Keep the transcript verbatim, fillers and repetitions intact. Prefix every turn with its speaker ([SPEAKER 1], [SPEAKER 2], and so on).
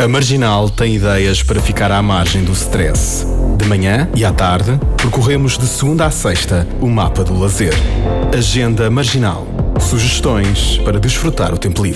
[SPEAKER 1] A Marginal tem ideias para ficar à margem do stress. De manhã e à tarde, percorremos de segunda à sexta o mapa do lazer. Agenda Marginal. Sugestões para desfrutar o tempo livre.